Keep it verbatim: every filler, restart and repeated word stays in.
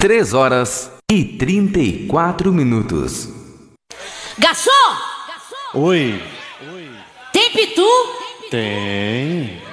três horas e trinta e quatro minutos. Garçom! Oi. Tem pitu? Tem.